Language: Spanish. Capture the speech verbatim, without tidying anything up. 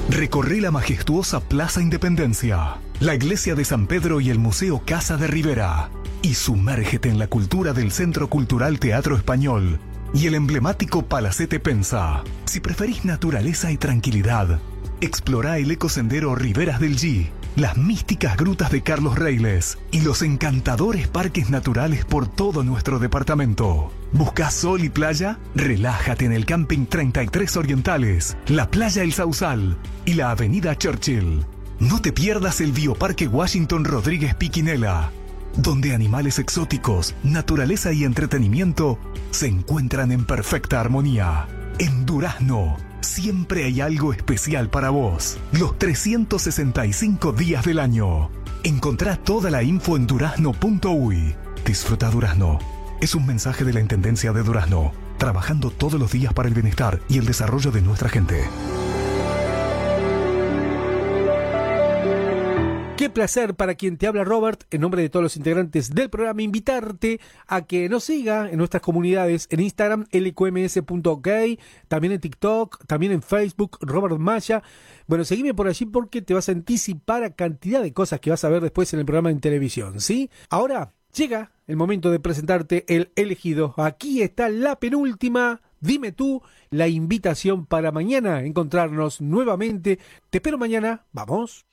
Recorre la majestuosa Plaza Independencia, la Iglesia de San Pedro y el Museo Casa de Rivera, y sumérgete en la cultura del Centro Cultural Teatro Español y el emblemático Palacete Pensa. Si preferís naturaleza y tranquilidad, explorá el ecosendero Riberas del G, las místicas grutas de Carlos Reiles y los encantadores parques naturales por todo nuestro departamento. ¿Buscás sol y playa? Relájate en el Camping treinta y tres Orientales, la Playa El Sausal y la Avenida Churchill. No te pierdas el Bioparque Washington Rodríguez Piquinela, donde animales exóticos, naturaleza y entretenimiento se encuentran en perfecta armonía. En Durazno, siempre hay algo especial para vos. Los trescientos sesenta y cinco días del año. Encontrá toda la info en durazno punto uy. Disfruta Durazno. Es un mensaje de la Intendencia de Durazno, trabajando todos los días para el bienestar y el desarrollo de nuestra gente. Qué placer para quien te habla, Robert, en nombre de todos los integrantes del programa, invitarte a que nos siga en nuestras comunidades en Instagram, l q m s punto ok, también en TikTok, también en Facebook, Robert Maya. Bueno, seguime por allí porque te vas a anticipar a cantidad de cosas que vas a ver después en el programa en televisión, ¿sí? Ahora llega el momento de presentarte el elegido. Aquí está la penúltima. Dime tú la invitación para mañana encontrarnos nuevamente. Te espero mañana. Vamos.